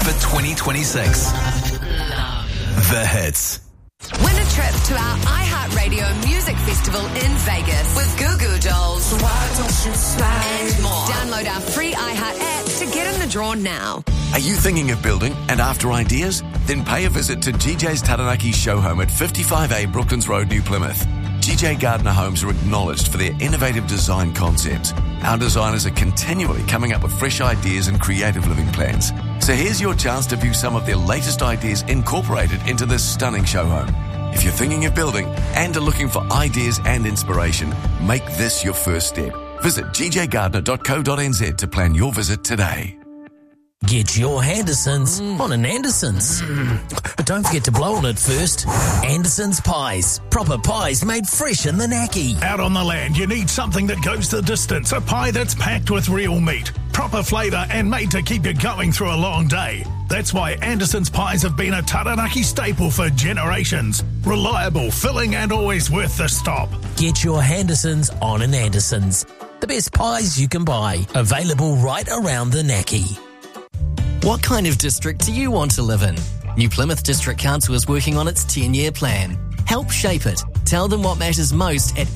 for 2026. The Hits. Win a trip to our iHeartRadio Music Festival in Vegas with Goo Goo Dolls. And more. Download our free iHeart app to get in the draw now. Are you thinking of building and after ideas? Then pay a visit to GJ's Taranaki show home at 55A Brooklands Road, New Plymouth. GJ Gardner Homes are acknowledged for their innovative design concepts. Our designers are continually coming up with fresh ideas and creative living plans. So here's your chance to view some of their latest ideas incorporated into this stunning show home. If you're thinking of building and are looking for ideas and inspiration, make this your first step. Visit gjgardner.co.nz to plan your visit today. Get your Andersons on an Andersons. But don't forget to blow on it first. Andersons Pies. Proper pies made fresh in the Naki. Out on the land, you need something that goes the distance. A pie that's packed with real meat, proper flavour and made to keep you going through a long day. That's why Andersons Pies have been a Taranaki staple for generations. Reliable, filling and always worth the stop. Get your Andersons on an Andersons. The best pies you can buy. Available right around the Naki. What kind of district do you want to live in? New Plymouth District Council is working on its 10-year plan. Help shape it. Tell them what matters most at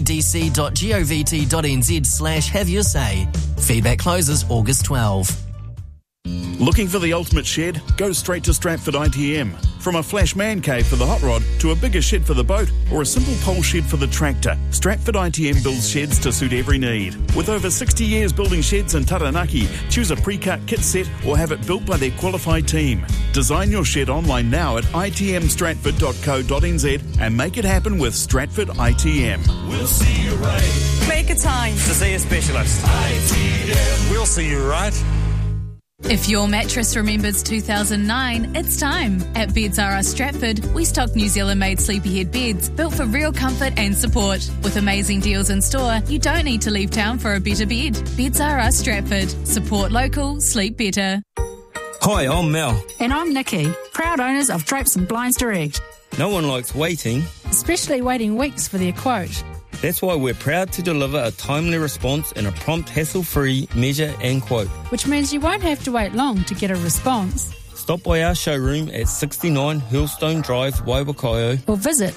npdc.govt.nz/have your say. Feedback closes August 12. Looking for the ultimate shed? Go straight to Stratford ITM. From a flash man cave for the hot rod to a bigger shed for the boat or a simple pole shed for the tractor, Stratford ITM builds sheds to suit every need. With over 60 years building sheds in Taranaki, choose a pre-cut kit set or have it built by their qualified team. Design your shed online now at itmstratford.co.nz and make it happen with Stratford ITM. We'll see you right. Make a time to see a specialist. ITM. We'll see you right. If your mattress remembers 2009, it's time. At Beds R Us Stratford, we stock New Zealand-made Sleepyhead beds built for real comfort and support. With amazing deals in store, you don't need to leave town for a better bed. Beds R Us Stratford. Support local, sleep better. Hi, I'm Mel. And I'm Nikki, proud owners of Drapes and Blinds Direct. No one likes waiting. Especially waiting weeks for their quote. That's why we're proud to deliver a timely response in a prompt, hassle-free measure and quote. Which means you won't have to wait long to get a response. Stop by our showroom at 69 Hillstone Drive, Waiwakaio. Or visit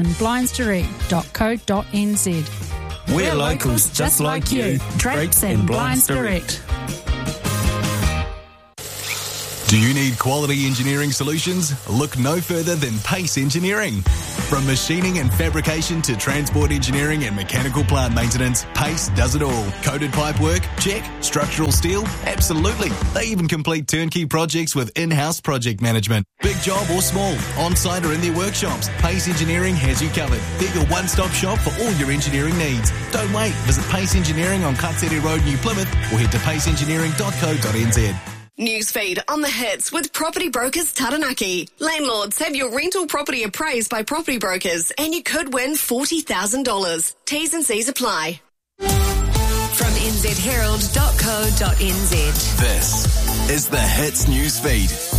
drapesandblindsdirect.co.nz. We're locals just like you. Drapes and Blinds Direct. Do you need quality engineering solutions? Look no further than Pace Engineering. From machining and fabrication to transport engineering and mechanical plant maintenance, Pace does it all. Coated pipe work? Check. Structural steel? Absolutely. They even complete turnkey projects with in-house project management. Big job or small, on-site or in their workshops, Pace Engineering has you covered. They're your one-stop shop for all your engineering needs. Don't wait. Visit Pace Engineering on Katseri Road, New Plymouth, or head to paceengineering.co.nz. Newsfeed on the hits with Property Brokers Taranaki. Landlords, have your rental property appraised by Property Brokers and you could win $40,000. T's and C's apply. From nzherald.co.nz. This is the Hits Newsfeed.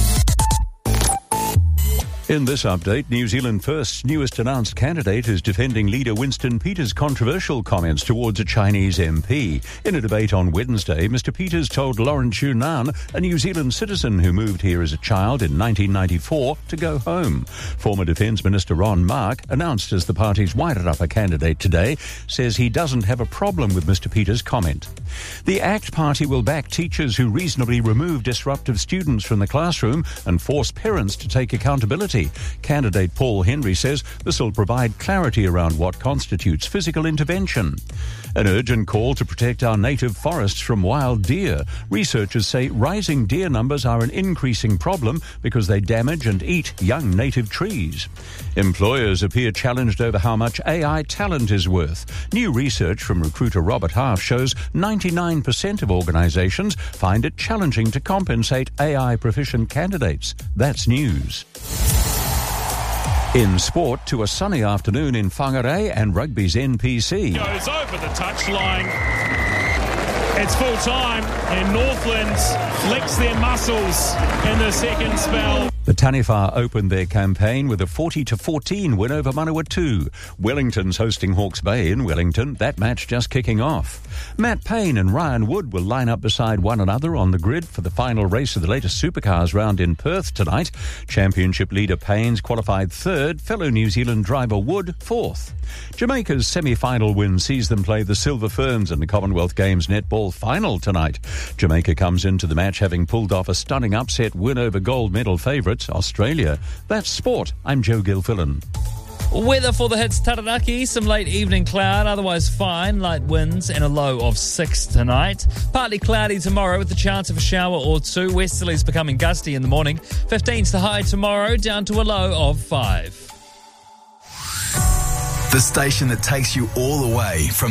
In this update, New Zealand First's newest announced candidate is defending leader Winston Peters' controversial comments towards a Chinese MP. In a debate on Wednesday, Mr. Peters told Lauren Chu-Nan, a New Zealand citizen who moved here as a child in 1994, to go home. Former Defence Minister Ron Mark, announced as the party's Wairarapa candidate today, says he doesn't have a problem with Mr. Peters' comment. The ACT Party will back teachers who reasonably remove disruptive students from the classroom and force parents to take accountability. Candidate Paul Henry says this will provide clarity around what constitutes physical intervention. An urgent call to protect our native forests from wild deer. Researchers say rising deer numbers are an increasing problem because they damage and eat young native trees. Employers appear challenged over how much AI talent is worth. New research from recruiter Robert Half shows 99% of organisations find it challenging to compensate AI proficient candidates. That's news. In sport, to a sunny afternoon in Whangarei and rugby's NPC. Goes over the touchline. It's full time and Northland flex their muscles in the second spell. The Taniwha opened their campaign with a 40-14 win over Manawatu. Wellington's hosting Hawke's Bay in Wellington. That match just kicking off. Matt Payne and Ryan Wood will line up beside one another on the grid for the final race of the latest Supercars round in Perth tonight. Championship leader Payne's qualified third, fellow New Zealand driver Wood fourth. Jamaica's semi-final win sees them play the Silver Ferns in the Commonwealth Games netball final tonight. Jamaica comes into the match having pulled off a stunning upset win over gold medal favourites Australia. That's sport. I'm Joe Gilfillan. Weather for the hits, Taranaki, some late evening cloud, otherwise fine, light winds and a low of 6 tonight. Partly cloudy tomorrow with the chance of a shower or two. Westerlies becoming gusty in the morning. 15's the high tomorrow, down to a low of 5. The station that takes you all the way from